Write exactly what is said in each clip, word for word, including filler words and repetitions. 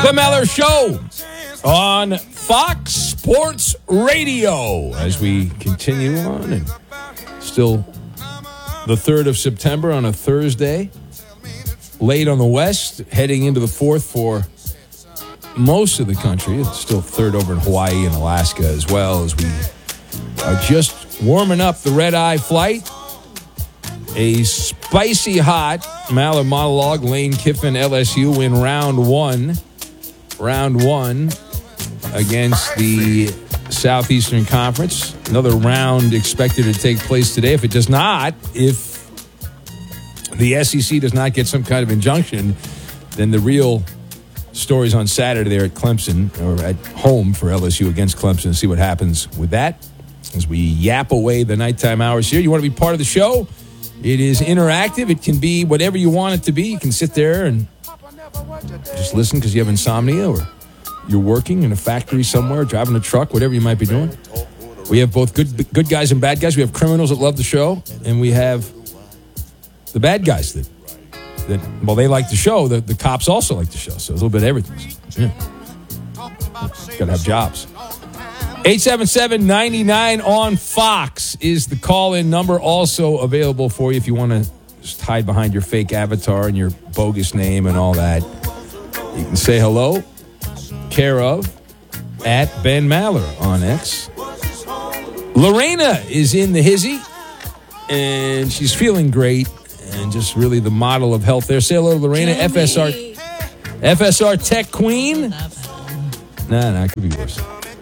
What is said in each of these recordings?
The Maller Show on Fox Sports Radio as we continue on, and still the third of September on a Thursday, late on the west, heading into the fourth for most of the country. It's still third over in Hawaii and Alaska as well, as we are just warming up the red-eye flight. A spicy hot Maller monologue. Lane Kiffin, L S U win round one. Round one against the Southeastern Conference. Another round expected to take place today. If it does not, if the S E C does not get some kind of injunction, then the real story's on Saturday there at Clemson, or at home for L S U against Clemson, and see what happens with that as we yap away the nighttime hours here. You want to be part of the show? It is interactive. It can be whatever you want it to be. You can sit there and just listen because you have insomnia, or you're working in a factory somewhere, driving a truck, whatever you might be doing. We have both good good guys and bad guys. We have criminals that love the show, and we have the bad guys that, that well, they like the show. The, the cops also like the show, so a little bit of everything. Yeah. Got to have jobs. eight seven seven, nine nine on Fox is the call-in number, also available for you if you want to just hide behind your fake avatar and your bogus name and all that. You can say hello, care of, at Ben Maller on X. Lorena is in the hizzy, and she's feeling great, and just really the model of health there. Say hello to Lorena, F S R, F S R Tech Queen. Nah, nah, it could be worse.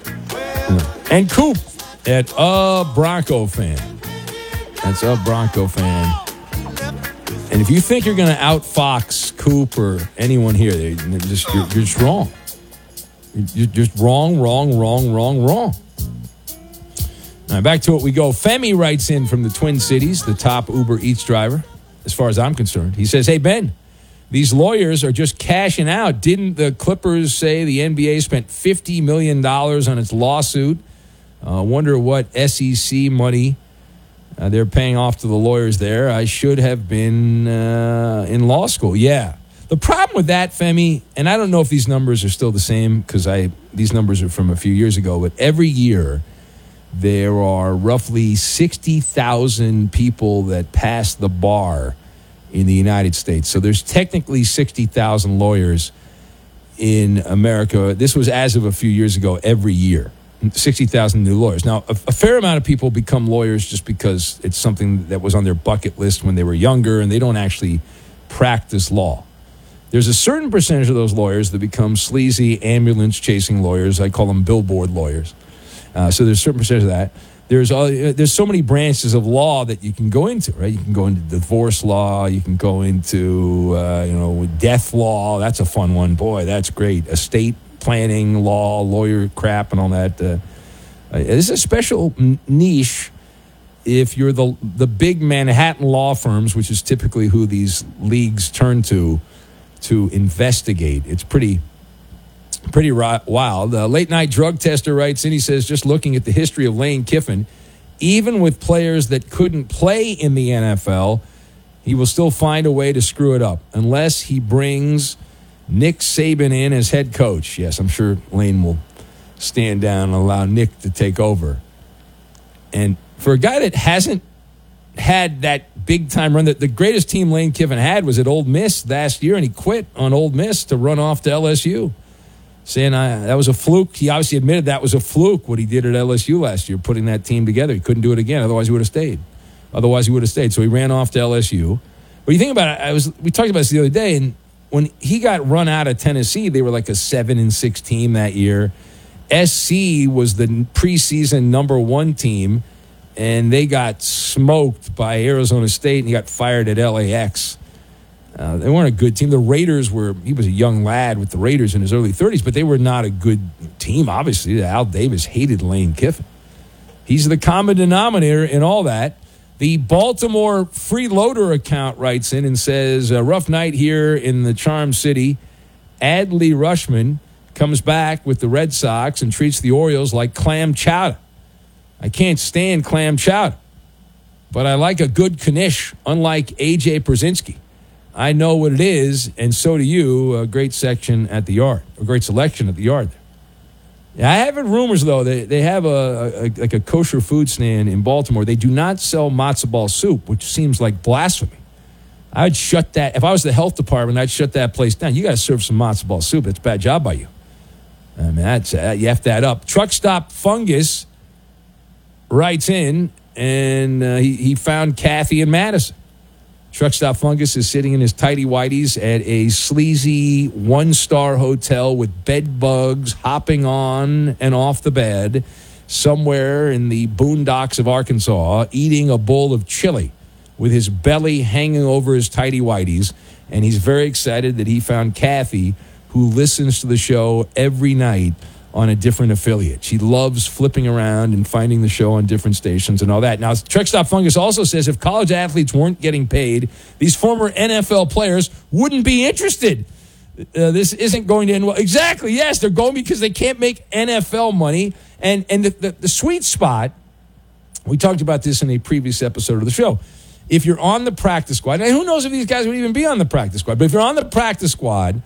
And Coop at a Bronco fan. That's a Bronco fan. And if you think you're going to out-Fox Coop or anyone here, you're just, you're, you're just wrong. You're just wrong, wrong, wrong, wrong, wrong. All right, back to it we go. Femi writes in from the Twin Cities, the top Uber Eats driver, as far as I'm concerned. He says, hey, Ben, these lawyers are just cashing out. Didn't the Clippers say the N B A spent fifty million dollars on its lawsuit? I uh, wonder what S E C money uh, they're paying off to the lawyers there. I should have been uh, in law school. Yeah. The problem with that, Femi, and I don't know if these numbers are still the same because I these numbers are from a few years ago, but every year there are roughly sixty thousand people that pass the bar in the United States. So there's technically sixty thousand lawyers in America. This was as of a few years ago, every year. sixty thousand new lawyers. Now, a, a fair amount of people become lawyers just because it's something that was on their bucket list when they were younger, and they don't actually practice law. There's a certain percentage of those lawyers that become sleazy ambulance-chasing lawyers. I call them billboard lawyers. Uh, so there's a certain percentage of that. There's all, there's so many branches of law that you can go into, right? You can go into divorce law. You can go into, uh, you know, death law. That's a fun one. Boy, that's great. Estate planning law, lawyer crap, and all that. Uh, this is a special niche if you're the the big Manhattan law firms, which is typically who these leagues turn to to investigate. It's pretty pretty wild. Uh, late night drug tester writes in. He says, just looking at the history of Lane Kiffin, even with players that couldn't play in the N F L, he will still find a way to screw it up unless he brings Nick Saban in as head coach. Yes, I'm sure Lane will stand down and allow Nick to take over. And for a guy that hasn't had that big-time run, that the greatest team Lane Kiffin had was at Ole Miss last year, and he quit on Ole Miss to run off to L S U, saying I, that was a fluke. He obviously admitted that was a fluke, what he did at L S U last year, putting that team together. He couldn't do it again, otherwise he would have stayed. Otherwise he would have stayed. So he ran off to L S U. But you think about it, I was we talked about this the other day, and when he got run out of Tennessee, they were like a seven and six team that year. S C was the preseason number one team, and they got smoked by Arizona State, and he got fired at L A X. Uh, they weren't a good team. The Raiders were, he was a young lad with the Raiders in his early thirties, but they were not a good team, obviously. Al Davis hated Lane Kiffin. He's the common denominator in all that. The Baltimore Freeloader account writes in and says, a rough night here in the Charm City. Adley Rushman comes back with the Red Sox and treats the Orioles like clam chowder. I can't stand clam chowder, but I like a good knish, unlike A J Pierzynski. I know what it is, and so do you. A great section at the yard, a great selection at the yard. Yeah, I have heard rumors, though, they, they have a, a like a kosher food stand in Baltimore. They do not sell matzo ball soup, which seems like blasphemy. I'd shut that. If I was the health department, I'd shut that place down. You got to serve some matzo ball soup. That's a bad job by you. I mean, that's, uh, you have that up. Truck Stop Fungus writes in, and uh, he, he found Kathy in Madison. Truck Stop Fungus is sitting in his tighty-whities at a sleazy one-star hotel with bed bugs hopping on and off the bed somewhere in the boondocks of Arkansas, eating a bowl of chili with his belly hanging over his tighty-whities. And he's very excited that he found Kathy, who listens to the show every night on a different affiliate. She loves flipping around and finding the show on different stations and all that. Now, Truck Stop Fungus also says if college athletes weren't getting paid, these former N F L players wouldn't be interested. Uh, this isn't going to end well. Exactly, yes, they're going because they can't make N F L money. And, and the, the, the sweet spot, we talked about this in a previous episode of the show. If you're on the practice squad, and who knows if these guys would even be on the practice squad, but if you're on the practice squad,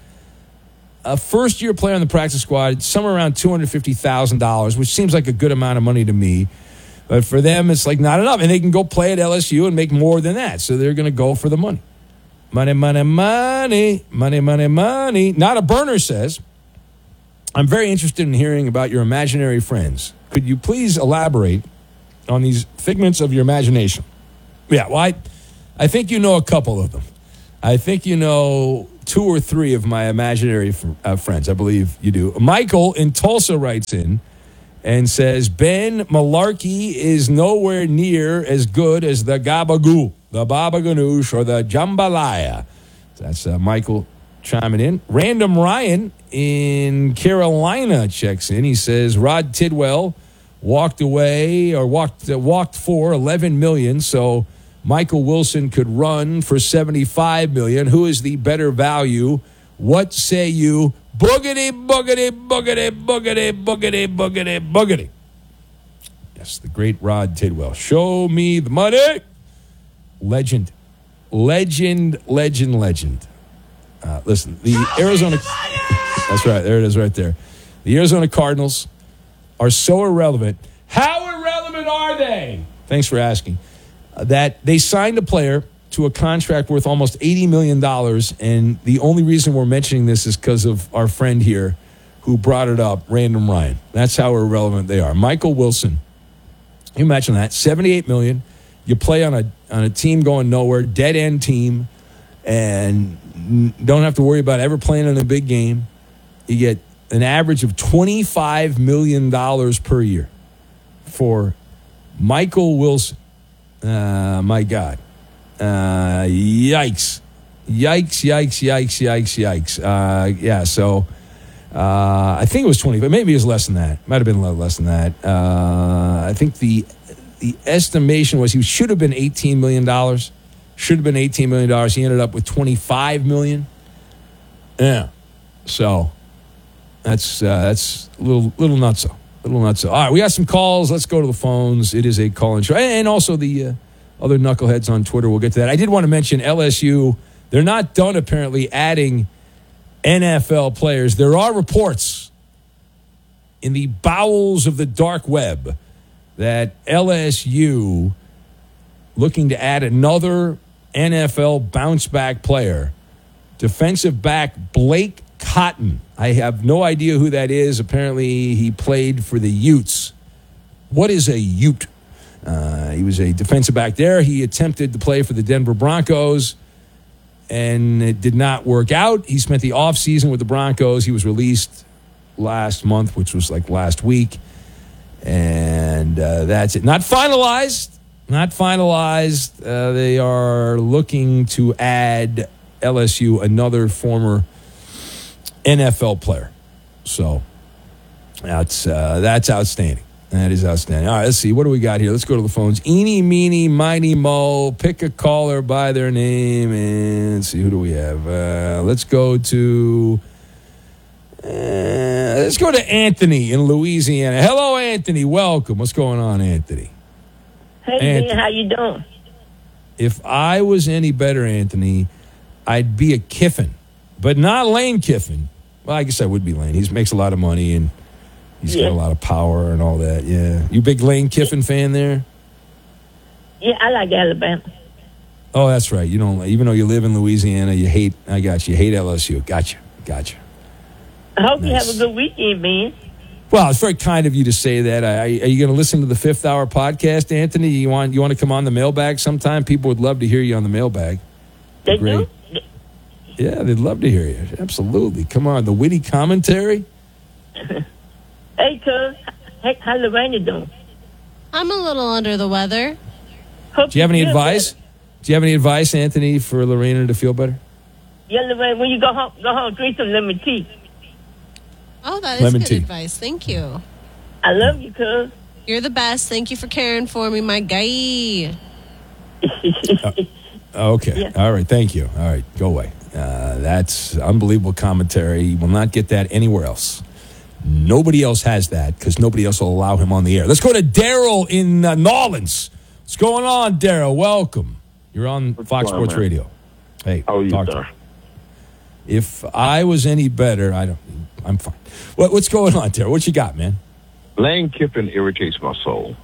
a first-year player on the practice squad, somewhere around two hundred fifty thousand dollars, which seems like a good amount of money to me. But for them, it's like not enough. And they can go play at L S U and make more than that. So they're going to go for the money. Money, money, money. Money, money, money. Not a burner says, I'm very interested in hearing about your imaginary friends. Could you please elaborate on these figments of your imagination? Yeah, well, I, I think you know a couple of them. I think you know two or three of my imaginary f- uh, friends. I believe you do. Michael in Tulsa writes in and says, Ben Malarkey is nowhere near as good as the Gabagoo, the Baba Ganoush, or the Jambalaya. That's uh, Michael chiming in. Random Ryan in Carolina checks in. He says, Rod Tidwell walked away or walked uh, walked for eleven million dollars, so Michael Wilson could run for seventy-five million dollars. Who is the better value? What say you? Boogity, boogity, boogity, boogity, boogity, boogity, boogity. Yes, the great Rod Tidwell. Show me the money. Legend. Legend, legend, legend. Uh, listen, the Arizona... That's right. There it is right there. The Arizona Cardinals are so irrelevant. How irrelevant are they? Thanks for asking. Uh, that they signed a player to a contract worth almost eighty million dollars, and the only reason we're mentioning this is because of our friend here who brought it up, Random Ryan. That's how irrelevant they are. Michael Wilson, you imagine that, seventy-eight million dollars. You play on a on a team going nowhere, dead-end team, and don't have to worry about ever playing in a big game. You get an average of twenty-five million dollars per year for Michael Wilson. Uh, my God. Uh, yikes. Yikes, yikes, yikes, yikes, yikes. Uh, yeah, so uh, I think it was twenty, but maybe it was less than that. Might have been a little less than that. Uh, I think the the estimation was he should have been eighteen million dollars. Should have been eighteen million dollars. He ended up with twenty-five million dollars. Yeah. So that's uh, that's a little, little nutso. A little nutso. All right, we got some calls. Let's go to the phones. It is a call-in show. And also the uh, other knuckleheads on Twitter. We'll get to that. I did want to mention L S U. They're not done, apparently, adding N F L players. There are reports in the bowels of the dark web that L S U looking to add another N F L bounce-back player, defensive back Blake Cotton. I have no idea who that is. Apparently, he played for the Utes. What is a Ute? Uh, he was a defensive back there. He attempted to play for the Denver Broncos, and it did not work out. He spent the offseason with the Broncos. He was released last month, which was like last week. And uh, that's it. Not finalized. Not finalized. Uh, they are looking to add L S U another former N F L player. So that's uh, that's outstanding. That is outstanding. All right, let's see. What do we got here? Let's go to the phones. Eeny, meeny, miny, mo. Pick a caller by their name and let's see. Who do we have? Uh, let's go to... Uh, let's go to Anthony in Louisiana. Hello, Anthony. Welcome. What's going on, Anthony? Hey, Anthony. Man, how you doing? If I was any better, Anthony, I'd be a Kiffin, but not Lane Kiffin. Well, I guess I would be Lane. He makes a lot of money and he's yeah. got a lot of power and all that. Yeah, you big Lane Kiffin fan there? Yeah, I like Alabama. Oh, that's right. You don't. Even though you live in Louisiana, you hate. I got you. You hate L S U. Gotcha. Gotcha. I hope nice. you have a good weekend, man. Well, it's very kind of you to say that. I, are you going to listen to the Fifth Hour podcast, Anthony? You want you want to come on the mailbag sometime? People would love to hear you on the mailbag. They do? Yeah, they'd love to hear you. Absolutely. Come on, the witty commentary. Hey, cuz, hey, how Lorraine doing? I'm a little under the weather. Hope Do you have any advice? Better. Do you have any advice, Anthony, for Lorena to feel better? Yeah, Lorraine, when you go home, go home, drink some lemon tea. Oh, that is lemon good tea. advice. Thank you. I love you, cuz. You're the best. Thank you for caring for me, my guy. uh, okay. Yeah. All right. Thank you. All right. Go away. Uh, that's unbelievable commentary. You will not get that anywhere else. Nobody else has that because nobody else will allow him on the air. Let's go to Daryl in uh, Nolens. What's going on, Daryl? Welcome. You're on What's Fox Sports on, Radio. Hey, how are you, talk sir? to me. If I was any better, I don't. I'm fine. What, what's going on, Daryl? What you got, man? Lane Kiffin irritates my soul.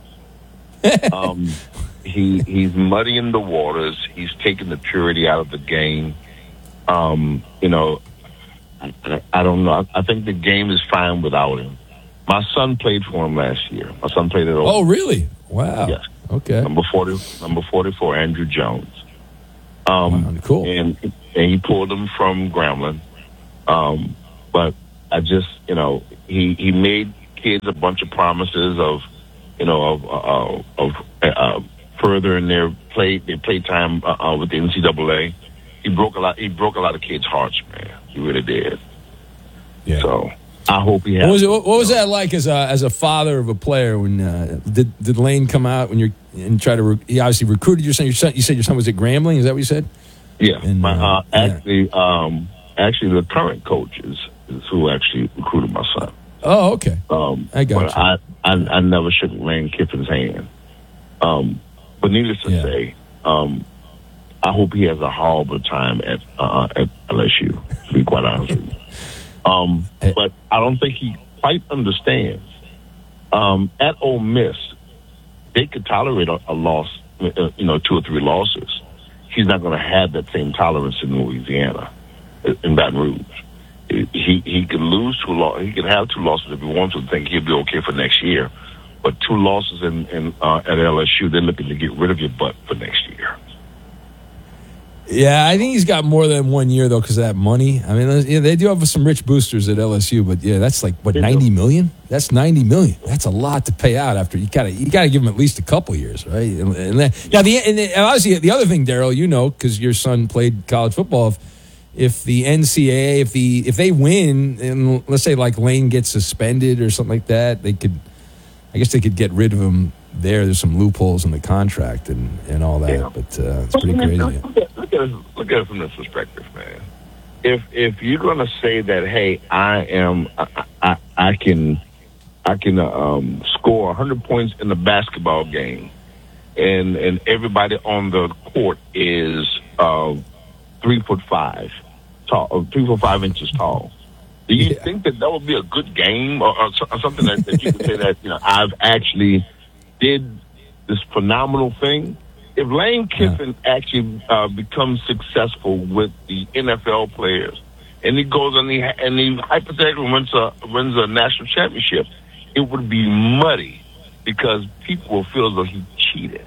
um, he he's muddying the waters. He's taking the purity out of the game. Um, you know, I, I don't know. I, I think the game is fine without him. My son played for him last year. My son played at Ole Oh, really? Wow. Yes. Okay. Number forty, number forty-four, Andrew Jones. Um, wow, cool. And and he pulled him from Grambling. Um, but I just, you know, he he made kids a bunch of promises of, you know, of uh, of uh, furthering their play their play time uh, uh, with the N C double A. He broke a lot. He broke a lot of kids' hearts, man. He really did. Yeah. So I hope he has. What was, it, what, what was that like as a as a father of a player? When uh, did did Lane come out when you're and try to? Re- he obviously recruited your son. Your son. You said your son was at Grambling. Is that what you said? Yeah. And, my, uh, uh, yeah. actually, um, actually, the current coaches is who actually recruited my son. Oh, okay. Um, I got but you. I, I I never shook Lane Kiffin's hand. Um, but needless to Yeah. say, um, I hope he has a horrible time at uh, at L S U. To be quite honest with you, um, but I don't think he quite understands. Um, at Ole Miss, they could tolerate a, a loss, uh, you know, two or three losses. He's not going to have that same tolerance in Louisiana, in Baton Rouge. He he can lose two losses. He can have two losses if he wants to. Think he'll be okay for next year, but two losses in, in uh, at L S U, they're looking to get rid of your butt for next year. Yeah, I think he's got more than one year though because of that money. I mean, yeah, they do have some rich boosters at L S U, but yeah, that's like what ninety million. That's ninety million. That's a lot to pay out after you got to you got to give him at least a couple years, right? And, and then, now the and obviously the other thing, Daryl, you know, because your son played college football. If, if the N C double A, if the if they win, and let's say like Lane gets suspended or something like that, they could, I guess they could get rid of him. There, there's some loopholes in the contract and, and all that, yeah. but uh, it's pretty crazy. Look at, look, at it, look at it from this perspective, man. If if you're gonna say that, hey, I am, I, I, I can, I can um, score one hundred points in the basketball game, and and everybody on the court is uh, three foot five tall, or three foot five inches tall. Do you yeah. think that that would be a good game, or, or, or something that, that you could say that you know I've actually did this phenomenal thing? If Lane Kiffin yeah. actually uh, becomes successful with the N F L players, and he goes and he and he hypothetically wins a wins a national championship, it would be muddy because people will feel as though he cheated.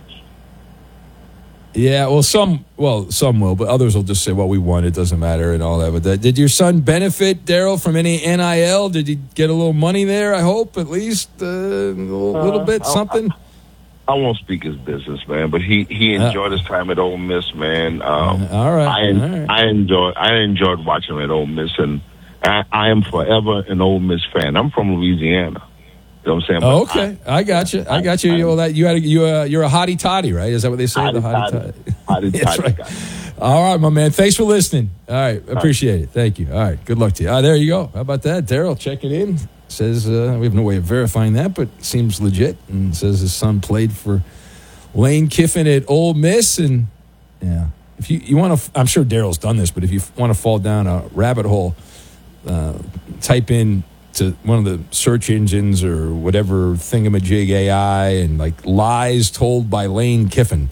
Yeah, well, some well some will, but others will just say, "Well, we won; it doesn't matter," and all that. But that, did your son benefit, Daryl, from any N I L? Did he get a little money there? I hope at least uh, a little, uh, little bit, something. I, I won't speak his business, man, but he, he enjoyed uh, his time at Ole Miss, man. Um, uh, all right, I, all right. I enjoyed I enjoyed watching him at Ole Miss, and I, I am forever an Ole Miss fan. I'm from Louisiana. You know what I'm saying? Oh, okay, I, I got you. I got you. I, well, that you had a, you uh, you're a hottie toddy, right? Is that what they say? Hottie the hottie toddy. toddy. Hottie That's toddy. Right. All right, my man. Thanks for listening. All right, appreciate it. Thank you. All right, good luck to you. Ah, there you go. How about that, Daryl? Checking in. Says uh, we have no way of verifying that, but it seems legit. And says his son played for Lane Kiffin at Ole Miss, and yeah, if you, you want to, I'm sure Daryl's done this, but if you want to fall down a rabbit hole, uh, type in to one of the search engines or whatever thingamajig A I and like lies told by Lane Kiffin.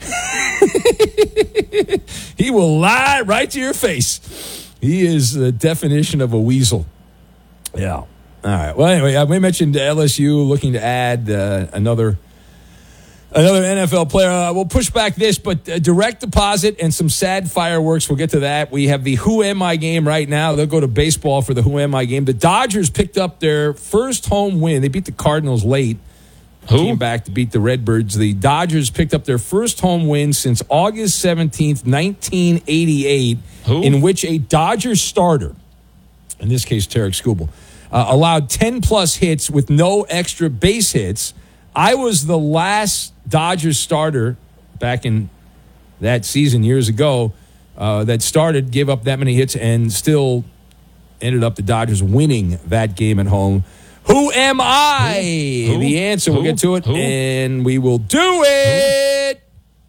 He will lie right to your face. He is the definition of a weasel. Yeah. All right. Well, anyway, we mentioned L S U looking to add uh, another another N F L player. Uh, we'll push back this, but uh, direct deposit and some sad fireworks. We'll get to that. We have the Who Am I game right now. They'll go to baseball for the Who Am I game. The Dodgers picked up their first home win. They beat the Cardinals late. Who? Came back to beat the Redbirds. The Dodgers picked up their first home win since August seventeenth, nineteen eighty-eight, Who? in which a Dodgers starter, in this case Tarek Skubal, uh, allowed ten-plus hits with no extra base hits. I was the last Dodgers starter back in that season years ago uh, that started, gave up that many hits, and still ended up the Dodgers winning that game at home. Who am I? Who? The answer, Who? we'll get to it, Who? and we will do it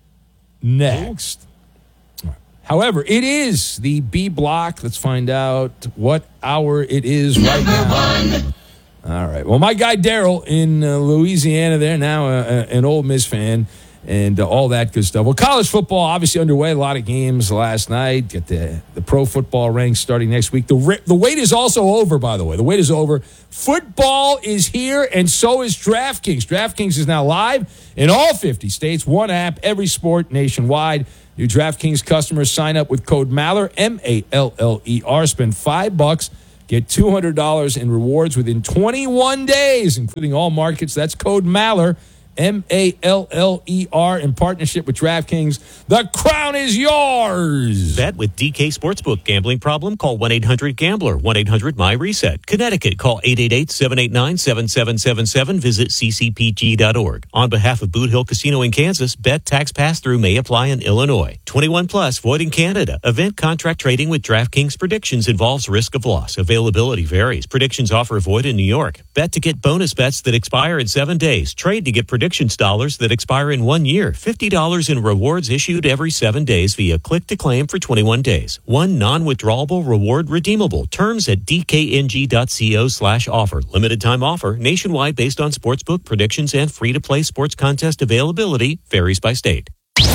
next. However, it is the B block. Let's find out what hour it is right now. All right. Well, my guy Daryl in uh, Louisiana there, now uh, uh, an Ole Miss fan, and uh, all that good stuff. Well, college football obviously underway. A lot of games last night. Get the the pro football ranks starting next week. The re- the wait is also over, by the way. The wait is over. Football is here, and so is DraftKings. DraftKings is now live in all fifty states. One app, every sport nationwide. New DraftKings customers sign up with code Maller, M A L L E R. Spend five bucks. Get two hundred dollars in rewards within twenty-one days, including all markets. That's code Maller, M A L L E R, in partnership with DraftKings. The crown is yours. Bet with D K Sportsbook. Gambling problem? Call one eight hundred gambler, one eight hundred my reset. Connecticut, call eight eight eight, seven eight nine, seven seven seven seven. Visit c c p g dot org. On behalf of Boot Hill Casino in Kansas, bet tax pass-through may apply in Illinois. twenty-one plus, void in Canada. Event contract trading with DraftKings predictions involves risk of loss. Availability varies. Predictions offer void in New York. Bet to get bonus bets that expire in seven days. Trade to get predictions dollars that expire in one year. fifty dollars in rewards issued every seven days via click to claim for twenty-one days. One non-withdrawable reward redeemable. Terms at dkng.co slash offer. Limited time offer. Nationwide based on sportsbook predictions and free-to-play sports contest availability. Varies by state.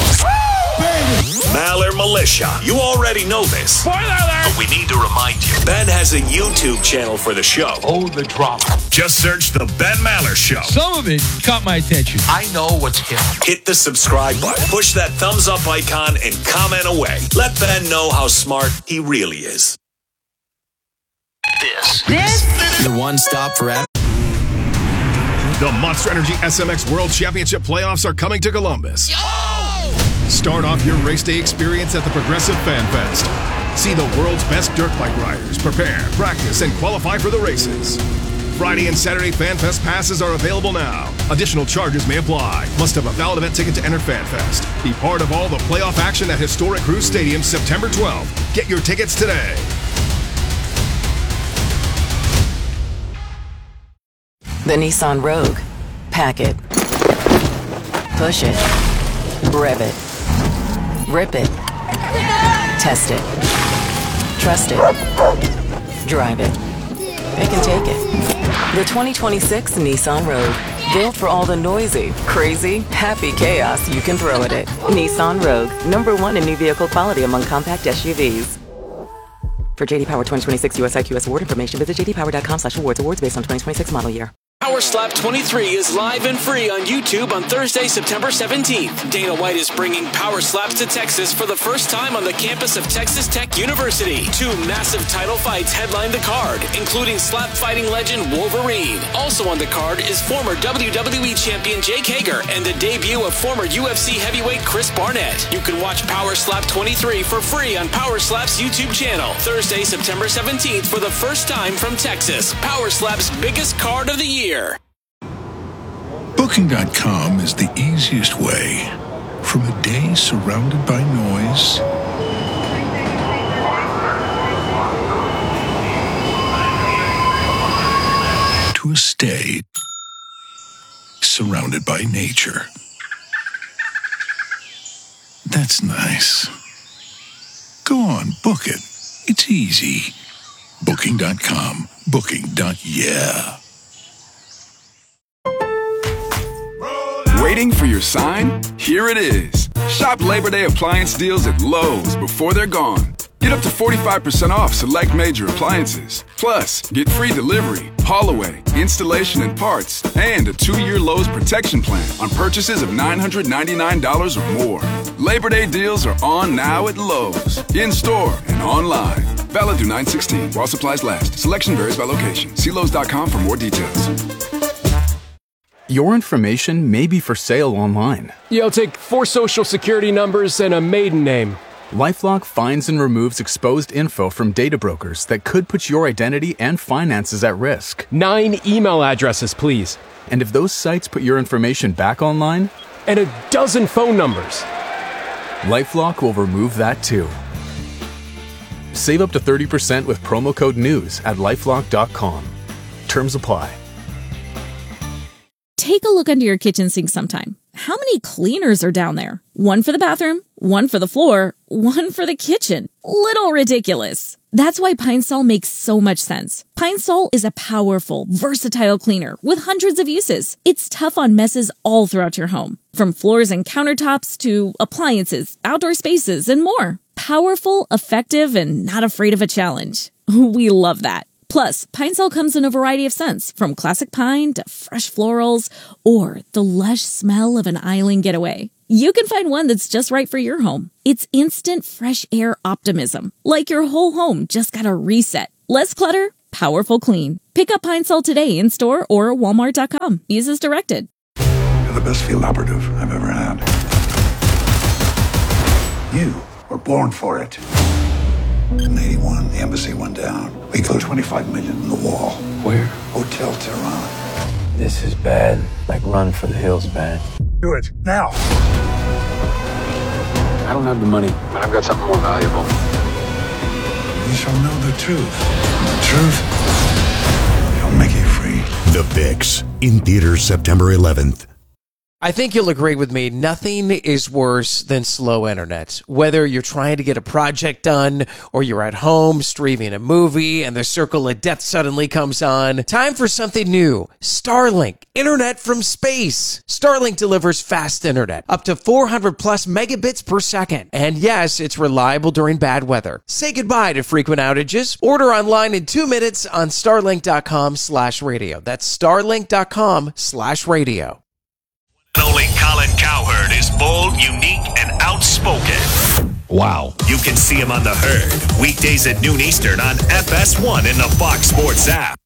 Maller Militia. You already know this. Spoiler alert! But we need to remind you. Ben has a YouTube channel for the show. Oh, the drama. Just search The Ben Maller Show. Some of it caught my attention. I know what's hip. Hit the subscribe button. Push that thumbs up icon and comment away. Let Ben know how smart he really is. This. This. Your one stop for ad. The Monster Energy S M X World Championship playoffs are coming to Columbus. Yo! Start off your race day experience at the Progressive Fan Fest. See the world's best dirt bike riders prepare, practice, and qualify for the races. Friday and Saturday Fan Fest passes are available now. Additional charges may apply. Must have a valid event ticket to enter Fan Fest. Be part of all the playoff action at historic Cruise Stadium September twelfth. Get your tickets today. The Nissan Rogue. Pack it. Push it. Rev it. Rip it. Test it. Trust it. Drive it. It can take it. The twenty twenty-six Nissan Rogue. Built for all the noisy, crazy, happy chaos you can throw at it. Nissan Rogue. Number one in new vehicle quality among compact S U Vs. For J D Power twenty twenty-six U S I Q S award information, visit j d power dot com slash awards. Awards based on twenty twenty-six model year. Power Slap twenty-three is live and free on YouTube on Thursday, September seventeenth. Dana White is bringing Power Slaps to Texas for the first time on the campus of Texas Tech University. Two massive title fights headline the card, including slap fighting legend Wolverine. Also on the card is former W W E champion Jake Hager and the debut of former U F C heavyweight Chris Barnett. You can watch Power Slap twenty-three for free on Power Slap's YouTube channel. Thursday, September seventeenth for the first time from Texas. Power Slap's biggest card of the year. Booking dot com is the easiest way from a day surrounded by noise to a stay surrounded by nature. That's nice. Go on, book it. It's easy. Booking dot com. Booking. Yeah. Waiting for your sign? Here it is. Shop Labor Day appliance deals at Lowe's before they're gone. Get up to forty-five percent off select major appliances. Plus, get free delivery, haul away, installation and parts, and a two-year Lowe's protection plan on purchases of nine hundred ninety-nine dollars or more. Labor Day deals are on now at Lowe's, in-store and online. Valid through nine sixteen while supplies last. Selection varies by location. See Lowe's dot com for more details. Your information may be for sale online. Yeah, I'll take four social security numbers and a maiden name. LifeLock finds and removes exposed info from data brokers that could put your identity and finances at risk. Nine email addresses, please. And if those sites put your information back online? And a dozen phone numbers. LifeLock will remove that too. Save up to thirty percent with promo code NEWS at lifelock dot com. Terms apply. Take a look under your kitchen sink sometime. How many cleaners are down there? One for the bathroom, one for the floor, one for the kitchen. Little ridiculous. That's why Pine Sol makes so much sense. Pine Sol is a powerful, versatile cleaner with hundreds of uses. It's tough on messes all throughout your home, from floors and countertops to appliances, outdoor spaces, and more. Powerful, effective, and not afraid of a challenge. We love that. Plus, Pine Sol comes in a variety of scents, from classic pine to fresh florals, or the lush smell of an island getaway. You can find one that's just right for your home. It's instant fresh air optimism, like your whole home just got a reset. Less clutter, powerful clean. Pick up Pine Sol today in store or walmart dot com. Use as directed. You're the best field operative I've ever had. You were born for it. In eighty-one, the embassy went down. We put twenty-five million in the wall. Where? Hotel Tehran. This is bad. Like Run for the Hills bad. Do it, now. I don't have the money, but I've got something more valuable. You shall know the truth. And the truth shall make you free. The Fix, in theaters September eleventh. I think you'll agree with me, nothing is worse than slow internet. Whether you're trying to get a project done or you're at home streaming a movie and the circle of death suddenly comes on, time for something new. Starlink, internet from space. Starlink delivers fast internet, up to four hundred plus megabits per second. And yes, it's reliable during bad weather. Say goodbye to frequent outages. Order online in two minutes on starlink dot com slash radio. That's starlink dot com slash radio. Only Colin Cowherd is bold, unique, and outspoken. Wow. You can see him on The Herd, weekdays at noon Eastern on F S one in the Fox Sports app.